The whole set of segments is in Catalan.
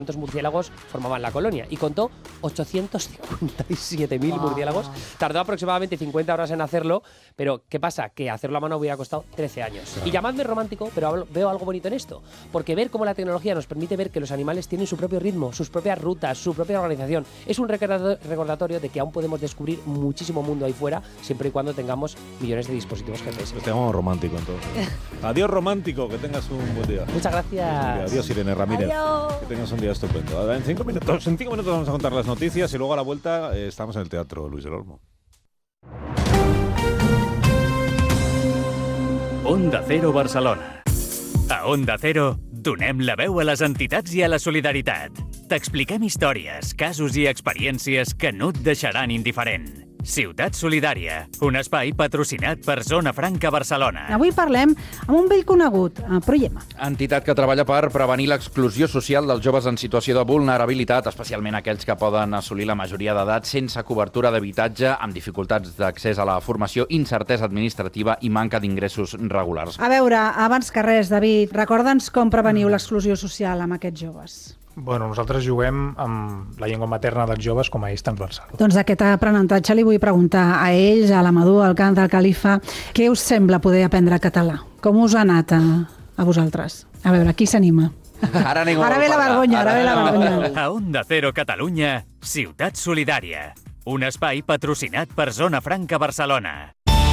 cuántos murciélagos formaban la colonia y contó 857.000 murciélagos. Tardó aproximadamente 50 horas en hacerlo, pero ¿qué pasa? Que hacerlo a mano hubiera costado 13 años. Y llamadme romántico, pero veo algo bonito en esto, porque ver cómo la tecnología nos permite ver que los animales tienen su propio ritmo, sus propias rutas, su propia organización, es un recordatorio de que aún podemos descubrir muchísimo mundo ahí fuera, siempre y cuando tengamos millones de dispositivos GPS. Pues tengamos romántico entonces. Adiós romántico, que tengas un buen día. Muchas gracias. Adiós Irene Ramírez. Adiós. Que tengas un día estupendo. Ahora, en 5 minutos vamos a contar las noticias y luego a la vuelta estamos en el Teatro Luis del Olmo. Onda Cero Barcelona. A Onda Cero donem la veu a les entitats i a la solidaritat. T'expliquem històries, casos i experiències que no et deixaran indiferent. Ciutat Solidària, un espai patrocinat per Zona Franca Barcelona. Avui parlem amb un vell conegut, Proyema. Entitat que treballa per prevenir l'exclusió social dels joves en situació de vulnerabilitat, especialment aquells que poden assolir la majoria d'edat sense cobertura d'habitatge, amb dificultats d'accés a la formació, incertesa administrativa i manca d'ingressos regulars. A veure, abans que res, David, recorda'ns com preveniu l'exclusió social amb aquests joves. Bueno, nosaltres juguem amb la llengua materna dels joves com a eix transversal. Doncs d'aquest aprenentatge li vull preguntar a ells, a l'Amadou, al Camp del Califa, què us sembla poder aprendre català? Com us ha anat a vosaltres? A veure, qui s'anima? Ara ve la vergonya, ara ve la vergonya. A Onda Cero Catalunya, Ciutat Solidària, un espai patrocinat per Zona Franca Barcelona.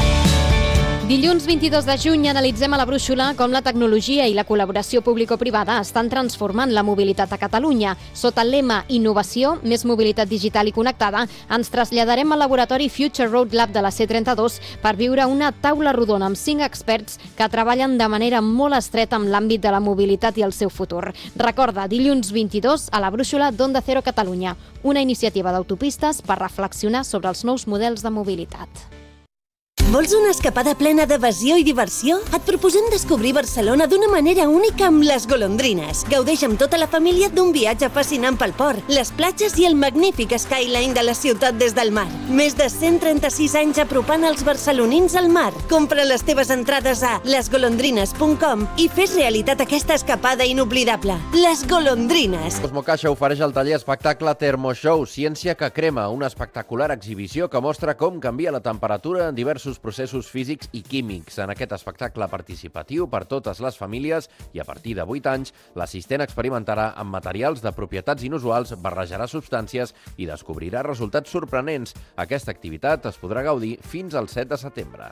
Dilluns 22 de juny analitzem a la brúixola com la tecnologia i la col·laboració público-privada estan transformant la mobilitat a Catalunya. Sota el lema Innovació, més mobilitat digital i connectada, ens traslladarem al laboratori Future Road Lab de la C32 per viure una taula rodona amb 5 experts que treballen de manera molt estreta amb l'àmbit de la mobilitat i el seu futur. Recorda, dilluns 22 a la brúixola d'Onda Cero Catalunya, una iniciativa d'autopistes per reflexionar sobre els nous models de mobilitat. Vols una escapada plena d'evasió i diversió? Et proposem descobrir Barcelona d'una manera única amb les golondrines. Gaudeix amb tota la família d'un viatge fascinant pel port, les platges i el magnífic skyline de la ciutat des del mar. Més de 136 anys apropant els barcelonins al mar. Compra les teves entrades a lesgolondrines.com i fes realitat aquesta escapada inoblidable. Les golondrines. Cosmocaixa ofereix el taller espectacle Termoshow, Ciència que crema, una espectacular exhibició que mostra com canvia la temperatura en diversos processos físics i químics. En aquest espectacle participatiu per totes les famílies i a partir de 8 anys, l'assistent experimentarà amb materials de propietats inusuals, barrejarà substàncies i descobrirà resultats sorprenents. Aquesta activitat es podrà gaudir fins al 7 de setembre.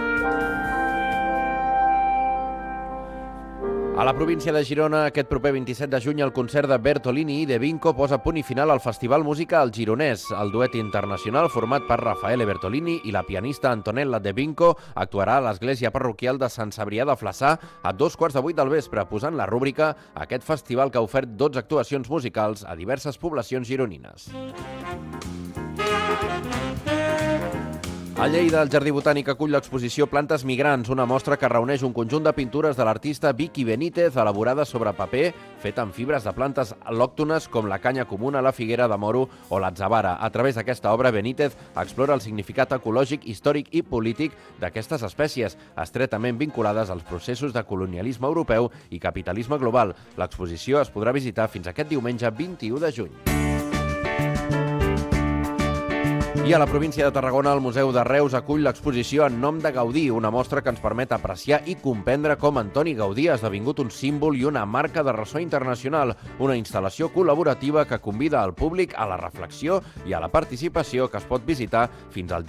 A la província de Girona, aquest proper 27 de juny, el concert de Bertolini i de Vinco posa punt i final al Festival Música al Gironès. El duet internacional format per Raffaele Bertolini i la pianista Antonella de Vinco actuarà a l'església parroquial de Sant Cebrià de Flaçà a 2:15 del vespre, posant la rúbrica a aquest festival que ha ofert 12 actuacions musicals a diverses poblacions gironines. A Lleida, el Jardí Botànic acull l'exposició Plantes Migrants, una mostra que reuneix un conjunt de pintures de l'artista Vicky Benítez elaborades sobre paper, fet amb fibres de plantes al·lòctones com la canya comuna, la figuera de moro o l'atzavara. A través d'aquesta obra, Benítez explora el significat ecològic, històric i polític d'aquestes espècies, estretament vinculades als processos de colonialisme europeu i capitalisme global. L'exposició es podrà visitar fins aquest diumenge 21 de juny. I a la província de Tarragona, el Museu de Reus acull l'exposició En nom de Gaudí, una mostra que ens permet apreciar i comprendre com Antoni Gaudí ha esdevingut un símbol i una marca de ressò internacional, una instal·lació col·laborativa que convida al públic a la reflexió i a la participació, que es pot visitar fins al